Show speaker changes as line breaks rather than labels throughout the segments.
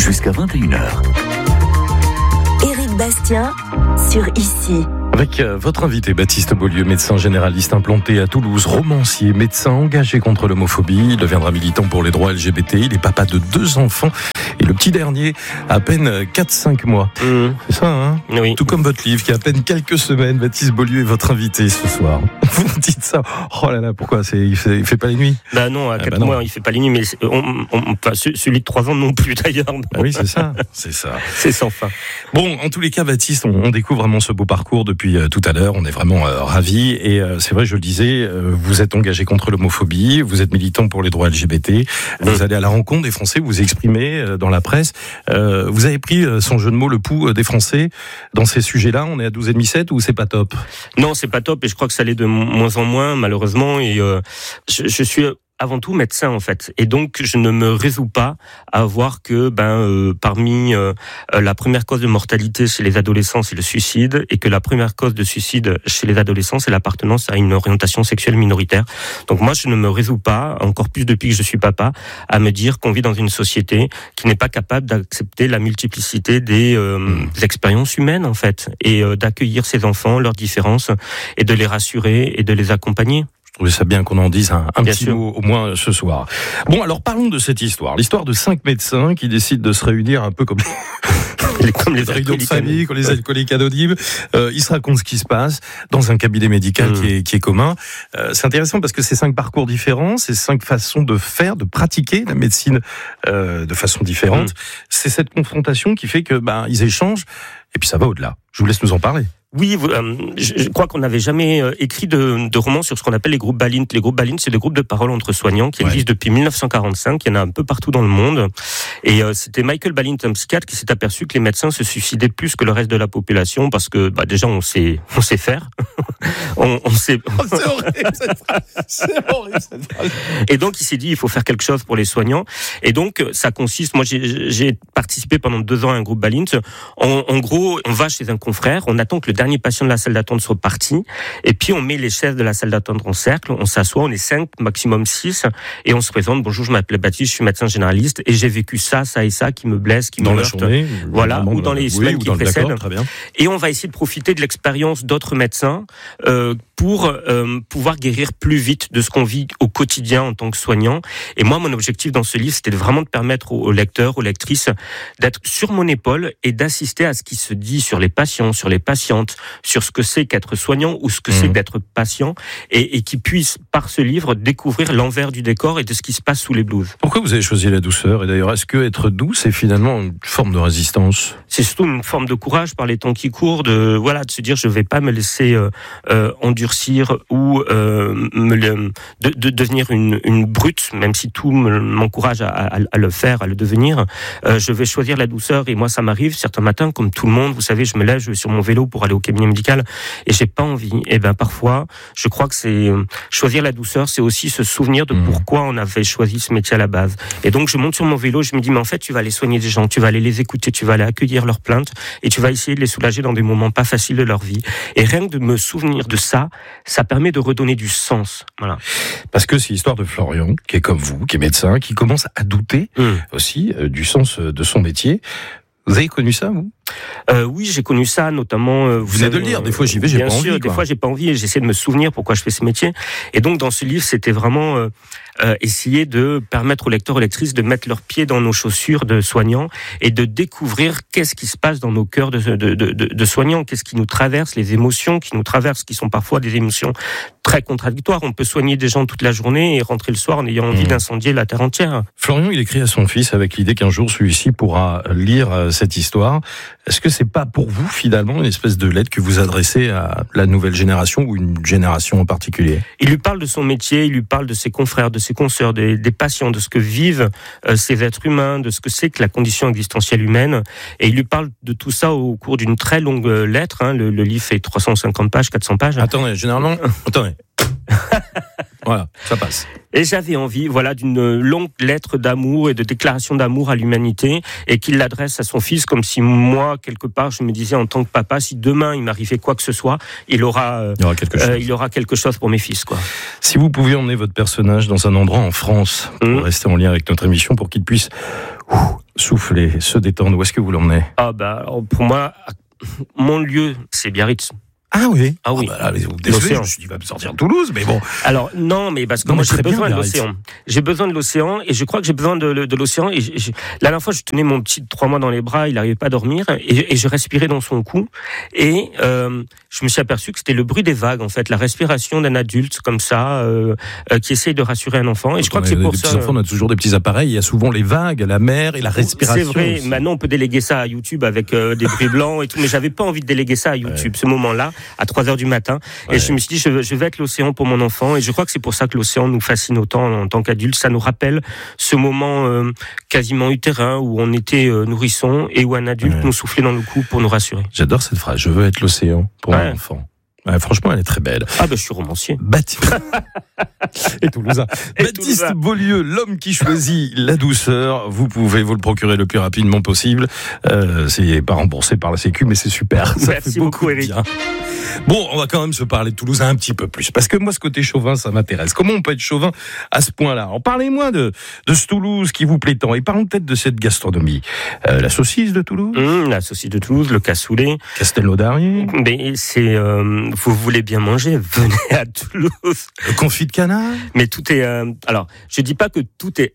jusqu'à 21h.
Éric Bastien sur Ici.
Avec votre invité Baptiste Beaulieu, médecin généraliste implanté à Toulouse, romancier, médecin engagé contre l'homophobie. Il deviendra militant pour les droits LGBT. Il est papa de 2 enfants et le petit dernier à peine 4-5 mois. C'est ça, hein ?
Oui.
Tout comme votre livre qui a à peine quelques semaines. Baptiste Beaulieu est votre invité ce soir. Vous me dites ça. Oh là là, pourquoi ? Il fait pas les nuits ?
Bah non, à 4 mois, il fait pas les nuits, mais celui de 3 ans non plus d'ailleurs.
Ah oui, c'est ça. C'est ça.
C'est sans fin.
Bon, en tous les cas, Baptiste, on découvre vraiment ce beau parcours depuis tout à l'heure. On est vraiment ravis. Et c'est vrai, je le disais, vous êtes engagé contre l'homophobie, vous êtes militant pour les droits LGBT, vous allez à la rencontre des Français, vous vous exprimez dans la presse. Vous avez pris, sans jeu de mots, le pouls des Français dans ces sujets-là. On est à 12,5-7 ou c'est pas top ?
Non, c'est pas top et je crois que ça l'est de moins en moins, malheureusement. Et je suis avant tout médecin en fait, et donc je ne me résous pas à voir que parmi la première cause de mortalité chez les adolescents c'est le suicide, et que la première cause de suicide chez les adolescents c'est l'appartenance à une orientation sexuelle minoritaire. Donc moi je ne me résous pas, encore plus depuis que je suis papa, à me dire qu'on vit dans une société qui n'est pas capable d'accepter la multiplicité des expériences humaines en fait, et d'accueillir ces enfants, leurs différences, et de les rassurer et de les accompagner.
Je trouvais ça bien qu'on en dise un petit
sûr.
mot au moins ce soir. Bon, alors parlons de cette histoire. L'histoire de 5 médecins qui décident de se réunir un peu comme
les
réunions de famille, comme les alcooliques anonymes. Ils se racontent ce qui se passe dans un cabinet médical qui est commun. C'est intéressant parce que c'est 5 parcours différents, c'est 5 façons de faire, de pratiquer la médecine de façon différente. C'est cette confrontation qui fait que ils échangent et puis ça va au-delà. Je vous laisse nous en parler.
Oui, je crois qu'on n'avait jamais écrit de roman sur ce qu'on appelle les groupes Balint. Les groupes Balint, c'est des groupes de parole entre soignants qui existent depuis 1945. Il y en a un peu partout dans le monde. Et c'était Michael Balint, un psychiatre, qui s'est aperçu que les médecins se suicidaient plus que le reste de la population parce que déjà on sait faire. on sait.
Oh, c'est horrible cette phrase. C'est horrible cette phrase.
Et donc il s'est dit il faut faire quelque chose pour les soignants. Et donc ça consiste. Moi j'ai participé pendant 2 ans à un groupe Balint. En gros, on va chez un confrère, on attend que le dernier patient de la salle d'attente soit parti, et puis on met les chaises de la salle d'attente en cercle, on s'assoit, on est 5, maximum 6, et on se présente. Bonjour, je m'appelle Baptiste, je suis médecin généraliste, et j'ai vécu ça et ça qui me blesse, qui me heurte.
Dans la journée,
voilà, ou dans les semaines qui précèdent.
Très bien.
Et on va essayer de profiter de l'expérience d'autres médecins pour pouvoir guérir plus vite de ce qu'on vit au quotidien en tant que soignant. Et moi, mon objectif dans ce livre, c'était vraiment de permettre aux lecteurs, aux lectrices, d'être sur mon épaule et d'assister à ce qui se dit sur les patients, sur les patientes, sur ce que c'est qu'être soignant ou ce que c'est d'être patient, et qui puissent, par ce livre, découvrir l'envers du décor et de ce qui se passe sous les blouses.
Pourquoi vous avez choisi la douceur ? Et d'ailleurs, est-ce que être doux, c'est finalement une forme de résistance ?
C'est surtout une forme de courage par les temps qui courent, de se dire je vais pas me laisser endurcir ou de devenir une brute, même si tout m'encourage à le faire, à le devenir. Je vais choisir la douceur, et moi ça m'arrive certains matins, comme tout le monde, vous savez, je me lève, je vais sur mon vélo pour aller au cabinet médical et j'ai pas envie. Et parfois, je crois que c'est choisir la douceur, c'est aussi se souvenir de pourquoi on avait choisi ce métier à la base. Et donc je monte sur mon vélo, je me dis mais en fait tu vas aller soigner des gens, tu vas aller les écouter, tu vas aller accueillir leurs plaintes et tu vas essayer de les soulager dans des moments pas faciles de leur vie. Et rien que de me souvenir de ça permet de redonner du sens. Voilà.
Parce que c'est l'histoire de Florian, qui est comme vous, qui est médecin, qui commence à douter aussi du sens de son métier. Vous avez connu ça, vous ?
Oui, j'ai connu ça, notamment.
Vous venez de le dire, des fois j'y vais, j'ai pas envie.
Bien sûr, des fois j'ai pas envie et j'essaie de me souvenir pourquoi je fais ce métier. Et donc dans ce livre, c'était vraiment essayer de permettre aux lecteurs, aux lectrices de mettre leurs pieds dans nos chaussures de soignants et de découvrir qu'est-ce qui se passe dans nos cœurs de soignants, qu'est-ce qui nous traverse, les émotions qui nous traversent, qui sont parfois des émotions très contradictoires. On peut soigner des gens toute la journée et rentrer le soir en ayant envie d'incendier la terre entière.
Florian, il écrit à son fils avec l'idée qu'un jour celui-ci pourra lire cette histoire. Est-ce que c'est pas pour vous finalement une espèce de lettre que vous adressez à la nouvelle génération ou une génération en particulier ?
Il lui parle de son métier, il lui parle de ses confrères, de ses consoeurs, des patients, de ce que vivent ces êtres humains, de ce que c'est que la condition existentielle humaine. Et il lui parle de tout ça au cours d'une très longue lettre. Le livre fait 350 pages, 400 pages.
Attendez. Voilà, ça passe.
Et j'avais envie, d'une longue lettre d'amour et de déclaration d'amour à l'humanité, et qu'il l'adresse à son fils, comme si moi, quelque part, je me disais en tant que papa, si demain il m'arrivait quoi que ce soit, il aura quelque chose pour mes fils, quoi.
Si vous pouviez emmener votre personnage dans un endroit en France, pour rester en lien avec notre émission, pour qu'il puisse Souffler, se détendre, où est-ce que vous l'emmenez?
Alors, pour moi, mon lieu, c'est Biarritz.
Ah oui.
Ah oui.
Là, désolé, je me suis dit, il va me sortir de Toulouse, mais bon.
Alors, non, mais parce que
Non,
moi,
mais
j'ai
très
besoin
bien,
de l'océan. J'ai besoin de l'océan, et je crois que j'ai besoin de l'océan. Et la dernière fois, je tenais mon petit de 3 mois dans les bras, il n'arrivait pas à dormir, et je respirais dans son cou. Et je me suis aperçu que c'était le bruit des vagues, en fait, la respiration d'un adulte, comme ça, qui essaye de rassurer un enfant. Et je crois que c'est pour ça.
Les petits enfants, on a toujours des petits appareils, il y a souvent les vagues, la mer et la respiration.
C'est vrai,
aussi.
maintenant on peut déléguer ça à YouTube avec des bruits blancs et tout, mais j'avais pas envie de déléguer ça à YouTube, ce moment-là, à 3h du matin. Et je me suis dit, je vais être l'océan pour mon enfant, et je crois que c'est pour ça que l'océan nous fascine autant en tant qu'adulte. Ça nous rappelle ce moment quasiment utérin où on était nourrisson et où un adulte nous soufflait dans le cou pour nous rassurer.
J'adore cette phrase, je veux être l'océan pour mon enfant. Ouais, franchement, elle est très belle.
Ah je suis romancier.
Et Toulousain. Baptiste Beaulieu, l'homme qui choisit la douceur. Vous pouvez vous le procurer le plus rapidement possible. C'est pas remboursé par la Sécu, mais c'est super. Ça
Merci beaucoup, Eric.
Bien. Bon, on va quand même se parler de Toulouse un petit peu plus, parce que moi, ce côté chauvin, ça m'intéresse. Comment on peut être chauvin à ce point-là? Alors, parlez-moi de ce Toulouse qui vous plaît tant, et parlons peut-être de cette gastronomie. La saucisse de Toulouse,
la saucisse de Toulouse, le cassoulet,
Castelnaudary.
Mais c'est, vous voulez bien manger, venez à Toulouse.
Le confit de canard.
Mais tout est, alors, je dis pas que tout est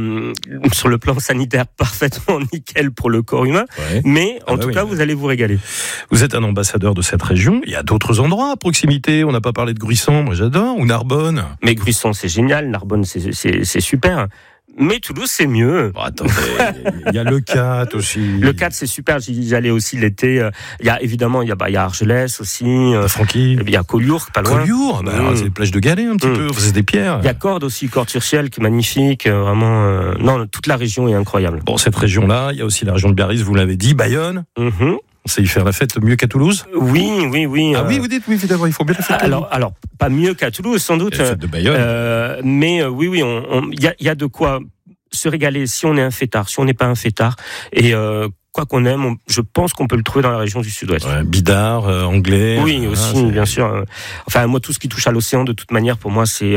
sur le plan sanitaire parfaitement nickel pour le corps humain, mais en tout cas vous allez vous régaler.
Vous êtes un ambassadeur de cette région, il y a d'autres endroits à proximité, on n'a pas parlé de Gruissan, moi j'adore, ou Narbonne.
Mais Gruissan c'est génial, Narbonne c'est super. Mais Toulouse, c'est mieux.
Bon, attendez, il y a le 4 aussi.
Le 4, c'est super. J'y allais aussi l'été. Il y a évidemment, il y a Argelès aussi.
Francky.
Il y a Collioure, pas loin.
Collioure, c'est les plages de galets un petit peu. C'est des pierres.
Il y a Cordes aussi, Cordes-sur-Ciel, qui est magnifique. Vraiment, non, toute la région est incroyable.
Bon, cette région-là, il y a aussi la région de Biarritz, vous l'avez dit, Bayonne. On sait y faire la fête mieux qu'à Toulouse?
Oui.
Ah oui, vous dites oui, évidemment, il faut bien la fête. Alors,
pas mieux qu'à Toulouse, sans doute.
La fête de Bayonne.
Mais oui, il y a de quoi se régaler si on est un fêtard, si on n'est pas un fêtard. Et quoi qu'on aime, je pense qu'on peut le trouver dans la région du Sud-Ouest.
Bidart, anglais.
Oui, aussi, bien sûr. Enfin, moi, tout ce qui touche à l'océan, de toute manière, pour moi, c'est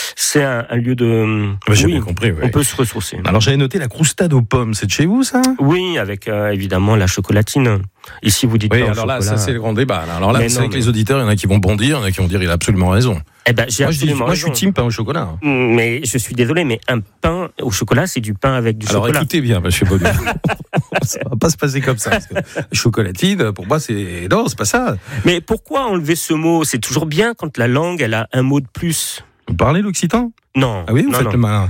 un lieu de.
J'ai bien compris. Oui.
On peut se ressourcer.
Alors, j'avais noté la croustade aux pommes. C'est de chez vous, ça?
Oui, avec évidemment la chocolatine. Ici, vous dites pas
alors
chocolat.
là, ça c'est le grand débat. Alors là, c'est avec les auditeurs, il y en a qui vont bondir, il y en a qui vont dire il a absolument raison.
J'ai absolument raison.
Moi, je suis team pain au chocolat.
Mais je suis désolé, mais un pain au chocolat, c'est du pain avec du chocolat.
Alors écoutez bien, monsieur Beaulieu. Ça va pas se passer comme ça. Parce que chocolatine, pour moi, c'est pas ça.
Mais pourquoi enlever ce mot? C'est toujours bien quand la langue, elle a un mot de plus.
Vous parlez l'occitan?
Non.
Ah oui, vous faites le malin.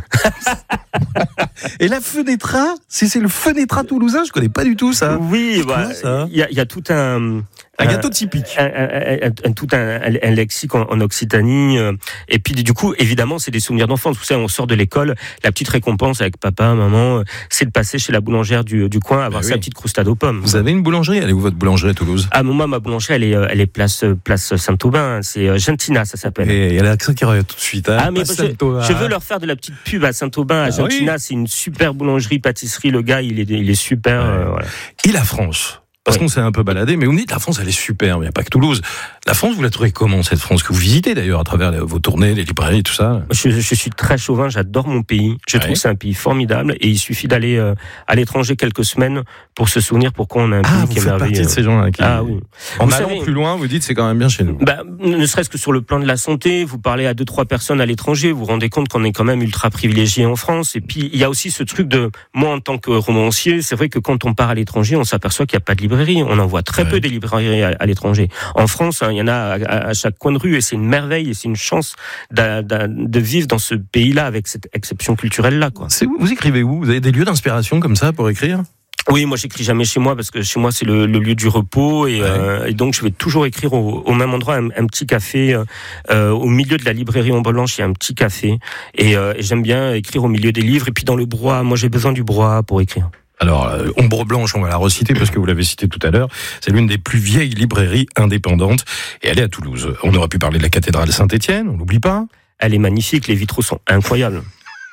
Et la fenêtra, c'est le fenêtra toulousain, je connais pas du tout ça.
Oui, il y a tout un
gâteau typique.
Tout un lexique en Occitanie. Et puis, du coup, évidemment, c'est des souvenirs d'enfance. Vous savez, on sort de l'école, la petite récompense avec papa, maman, c'est de passer chez la boulangère du coin, avoir sa petite croustade aux pommes.
Vous avez une boulangerie? Elle est où votre boulangerie à Toulouse?
Ah, moi, ma boulangerie, elle est place Saint-Aubin. C'est Gentina, ça s'appelle.
Et il y a l'accent qui revient tout de suite. Hein,
mais je veux leur faire de la petite pub à Saint-Aubin, à Gentina. C'est une super boulangerie, pâtisserie. Le gars, il est super. Voilà.
Et la France? Parce qu'on s'est un peu baladé, mais vous me dites la France, elle est super, mais il n'y a pas que Toulouse. La France, vous la trouvez comment, cette France que vous visitez d'ailleurs à travers vos tournées, les librairies, tout ça?
Je suis très chauvin, j'adore mon pays. Je trouve que c'est un pays formidable et il suffit d'aller à l'étranger quelques semaines pour se souvenir pourquoi on a un pays qui est merveilleux.
Vous faites partie de ces gens-là qui...
Ah oui.
En allant plus loin, vous dites c'est quand même bien chez nous.
Ne serait-ce que sur le plan de la santé, vous parlez à 2-3 personnes à l'étranger, vous vous rendez compte qu'on est quand même ultra privilégié en France. Et puis il y a aussi ce truc de, moi en tant que romancier, c'est vrai que quand on part à l'étranger, on s'aperçoit qu'il n'y a pas de librairie. On en voit très peu des librairies à l'étranger. En France, il y en a à chaque coin de rue et c'est une merveille et c'est une chance de vivre dans ce pays-là avec cette exception culturelle-là, quoi.
Vous écrivez où? Vous avez des lieux d'inspiration comme ça pour écrire?
Oui, moi j'écris jamais chez moi parce que chez moi c'est le lieu du repos et donc je vais toujours écrire au même endroit, un petit café au milieu de la librairie Ombre Blanche. Il y a un petit café et j'aime bien écrire au milieu des livres et puis dans le brouhaha. Moi j'ai besoin du brouhaha pour écrire.
Alors, Ombre Blanche, on va la reciter parce que vous l'avez cité tout à l'heure. C'est l'une des plus vieilles librairies indépendantes et elle est à Toulouse. On aurait pu parler de la cathédrale Saint-Étienne, on l'oublie pas.
Elle est magnifique, les vitraux sont incroyables.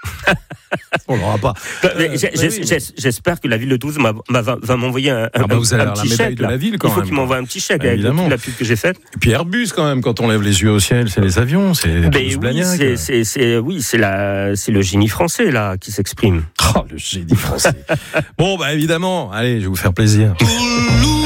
On l'aura pas.
J'espère que la ville de Toulouse va m'envoyer un
vous allez avoir
petit
la médaille
chèque.
de la ville, quand
il faut
même.
qu'il m'envoie un petit chèque avec
Évidemment.
toute la pub que j'ai faite.
Et puis Airbus, quand même, quand on lève les yeux au ciel, c'est les avions, c'est Toulouse-Blagnac.
C'est le génie français là qui s'exprime.
Oh, le génie français. Bon, évidemment, allez, je vais vous faire plaisir.